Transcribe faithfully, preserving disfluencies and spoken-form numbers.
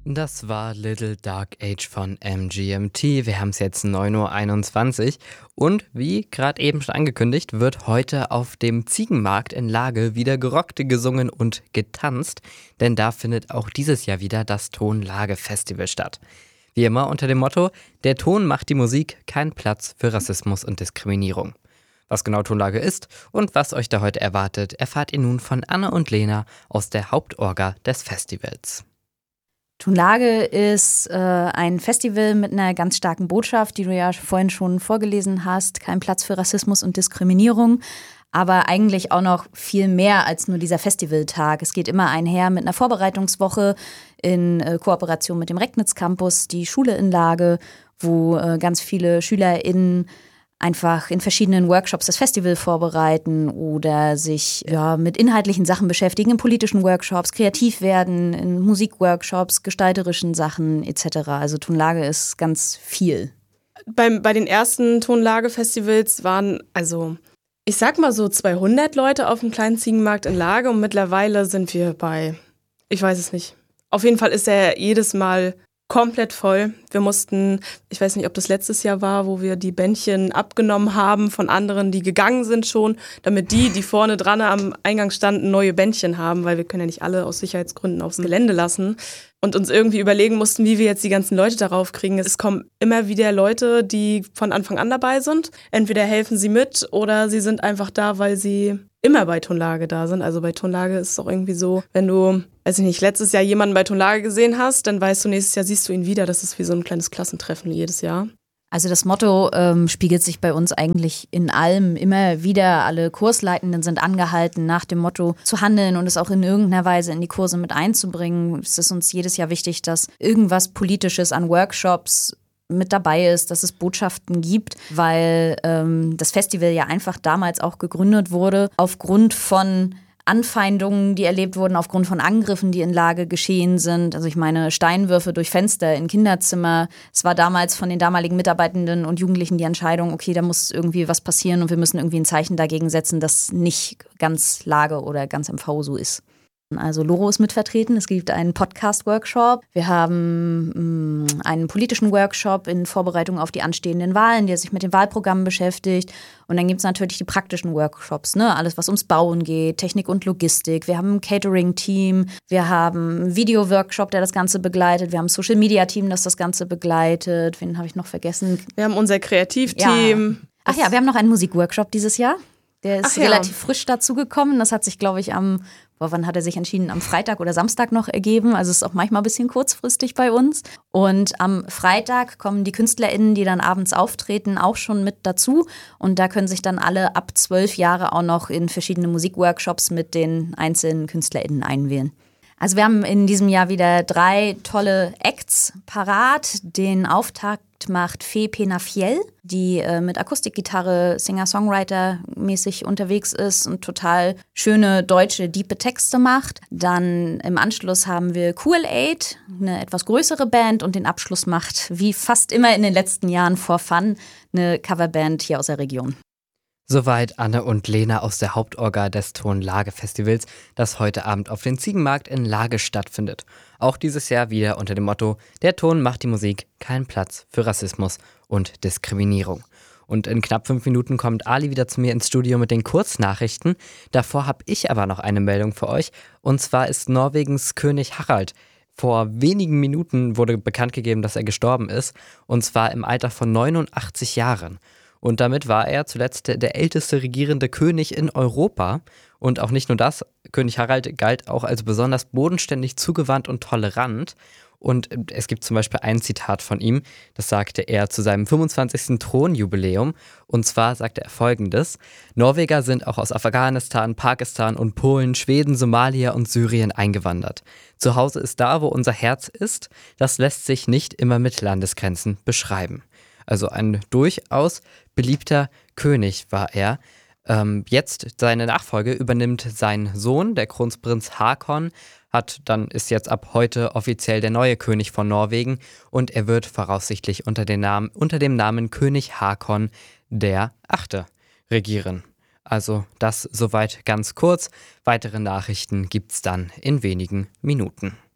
Das war Little Dark Age von M G M T. Wir haben es jetzt neun Uhr einundzwanzig und wie gerade eben schon angekündigt, wird heute auf dem Ziegenmarkt in Lage wieder gerockt, gesungen und getanzt, denn da findet auch dieses Jahr wieder das Tonlage-Festival statt. Wie immer unter dem Motto: Der Ton macht die Musik, kein Platz für Rassismus und Diskriminierung. Was genau Tonlage ist und was euch da heute erwartet, erfahrt ihr nun von Anne und Lena aus der Hauptorga des Festivals. Tonlage ist äh, ein Festival mit einer ganz starken Botschaft, die du ja vorhin schon vorgelesen hast. Kein Platz für Rassismus und Diskriminierung. Aber eigentlich auch noch viel mehr als nur dieser Festivaltag. Es geht immer einher mit einer Vorbereitungswoche in äh, Kooperation mit dem Recknitz Campus, die Schule in Lage, wo äh, ganz viele SchülerInnen einfach in verschiedenen Workshops das Festival vorbereiten oder sich ja, mit inhaltlichen Sachen beschäftigen, in politischen Workshops, kreativ werden, in Musikworkshops, gestalterischen Sachen et cetera. Also Tonlage ist ganz viel. Beim, bei den ersten Tonlage-Festivals waren, also ich sag mal so zweihundert Leute auf dem kleinen Ziegenmarkt in Lage und mittlerweile sind wir bei, ich weiß es nicht. Auf jeden Fall ist er jedes Mal komplett voll. Wir mussten, ich weiß nicht, ob das letztes Jahr war, wo wir die Bändchen abgenommen haben von anderen, die gegangen sind schon, damit die, die vorne dran am Eingang standen, neue Bändchen haben, weil wir können ja nicht alle aus Sicherheitsgründen aufs Gelände lassen und uns irgendwie überlegen mussten, wie wir jetzt die ganzen Leute darauf kriegen. Es kommen immer wieder Leute, die von Anfang an dabei sind. Entweder helfen sie mit oder sie sind einfach da, weil sie immer bei Tonlage da sind. Also bei Tonlage ist es auch irgendwie so, wenn du, weiß ich nicht, letztes Jahr jemanden bei Tonlage gesehen hast, dann weißt du, nächstes Jahr siehst du ihn wieder. Das ist wie so ein kleines Klassentreffen jedes Jahr. Also das Motto ähm, spiegelt sich bei uns eigentlich in allem immer wieder. Alle Kursleitenden sind angehalten, nach dem Motto zu handeln und es auch in irgendeiner Weise in die Kurse mit einzubringen. Es ist uns jedes Jahr wichtig, dass irgendwas Politisches an Workshops mit dabei ist, dass es Botschaften gibt, weil ähm, das Festival ja einfach damals auch gegründet wurde aufgrund von Anfeindungen, die erlebt wurden, aufgrund von Angriffen, die in Lage geschehen sind. Also ich meine Steinwürfe durch Fenster in Kinderzimmer. Es war damals von den damaligen Mitarbeitenden und Jugendlichen die Entscheidung, okay, da muss irgendwie was passieren und wir müssen irgendwie ein Zeichen dagegen setzen, dass nicht ganz Lage oder ganz M V so ist. Also Loro ist mitvertreten, es gibt einen Podcast-Workshop, wir haben mh, einen politischen Workshop in Vorbereitung auf die anstehenden Wahlen, der sich mit den Wahlprogrammen beschäftigt und dann gibt es natürlich die praktischen Workshops, ne? Alles was ums Bauen geht, Technik und Logistik, wir haben ein Catering-Team, wir haben einen Video-Workshop, der das Ganze begleitet, wir haben ein Social-Media-Team, das das Ganze begleitet, wen habe ich noch vergessen? Wir haben unser Kreativteam. Ja. Ach ja, wir haben noch einen Musikworkshop dieses Jahr. Der ist Ach ja. relativ frisch dazugekommen. Das hat sich, glaube ich, am, boah, wann hat er sich entschieden? Am Freitag oder Samstag noch ergeben. Also es ist auch manchmal ein bisschen kurzfristig bei uns. Und am Freitag kommen die KünstlerInnen, die dann abends auftreten, auch schon mit dazu. Und da können sich dann alle ab zwölf Jahre auch noch in verschiedene Musikworkshops mit den einzelnen KünstlerInnen einwählen. Also wir haben in diesem Jahr wieder drei tolle Acts parat. Den Auftakt macht Fee Penafiel, die äh, mit Akustikgitarre Singer-Songwriter-mäßig unterwegs ist und total schöne deutsche, diepe Texte macht. Dann im Anschluss haben wir Cool Aid, eine etwas größere Band und den Abschluss macht, wie fast immer in den letzten Jahren For Fun, eine Coverband hier aus der Region. Soweit Anne und Lena aus der Hauptorga des Tonlage-Festivals, das heute Abend auf dem Ziegenmarkt in Lage stattfindet. Auch dieses Jahr wieder unter dem Motto: Der Ton macht die Musik, kein Platz für Rassismus und Diskriminierung. Und in knapp fünf Minuten kommt Ali wieder zu mir ins Studio mit den Kurznachrichten. Davor habe ich aber noch eine Meldung für euch. Und zwar ist Norwegens König Harald. Vor wenigen Minuten wurde bekannt gegeben, dass er gestorben ist. Und zwar im Alter von neunundachtzig Jahren. Und damit war er zuletzt der älteste regierende König in Europa. Und auch nicht nur das, König Harald galt auch als besonders bodenständig, zugewandt und tolerant. Und es gibt zum Beispiel ein Zitat von ihm, das sagte er zu seinem fünfundzwanzigsten Thronjubiläum. Und zwar sagte er Folgendes: Norweger sind auch aus Afghanistan, Pakistan und Polen, Schweden, Somalia und Syrien eingewandert. Zu Hause ist da, wo unser Herz ist. Das lässt sich nicht immer mit Landesgrenzen beschreiben. Also ein durchaus beliebter König war er. Ähm, jetzt seine Nachfolge übernimmt sein Sohn, der Kronprinz Haakon, hat dann ist jetzt ab heute offiziell der neue König von Norwegen und er wird voraussichtlich unter, den Namen, unter dem Namen König Haakon der Achte regieren. Also das soweit ganz kurz. Weitere Nachrichten gibt's dann in wenigen Minuten.